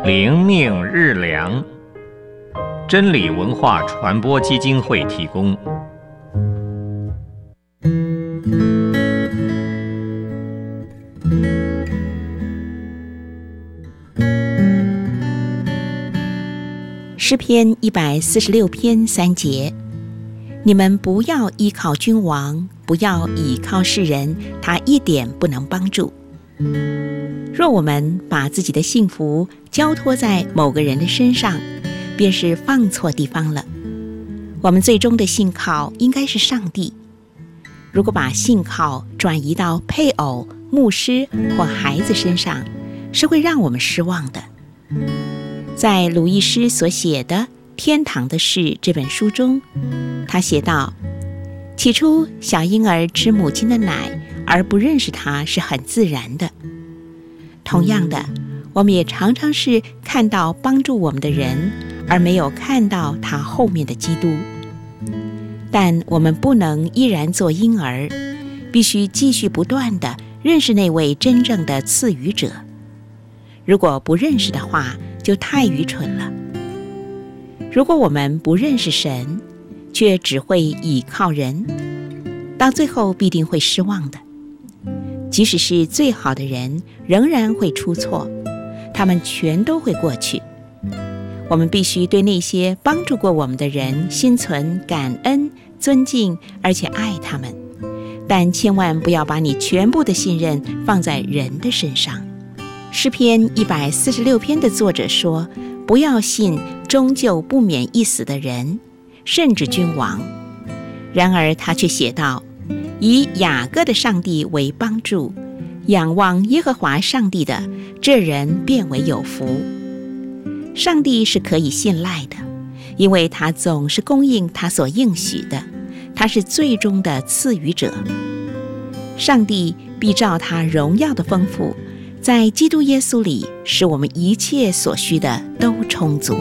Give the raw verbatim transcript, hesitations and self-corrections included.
灵命日粮，真理文化传播基金会提供。 诗篇一百四十六篇三节，你们不要依靠君王，不要倚靠世人，他一点不能帮助。若我们把自己的幸福交托在某个人的身上，便是放错地方了。我们最终的信靠应该是上帝。如果把信靠转移到配偶、牧师或孩子身上，是会让我们失望的。在鲁易斯所写的《天堂的事》这本书中，他写道：起初小婴儿吃母亲的奶而不认识他是很自然的。同样的，我们也常常是看到帮助我们的人，而没有看到他后面的基督。但我们不能依然做婴儿，必须继续不断地认识那位真正的赐予者。如果不认识的话，就太愚蠢了。如果我们不认识神，却只会倚靠人，到最后必定会失望的。即使是最好的人，仍然会出错，他们全都会过去。我们必须对那些帮助过我们的人心存感恩、尊敬，而且爱他们，但千万不要把你全部的信任放在人的身上。诗篇一百四十六篇的作者说，不要信终究不免一死的人，甚至君王。然而他却写道，以雅各的上帝为帮助，仰望耶和华上帝的，这人便为有福。上帝是可以信赖的，因为他总是供应他所应许的，他是最终的赐予者。上帝必照他荣耀的丰富，在基督耶稣里，使我们一切所需的都充足。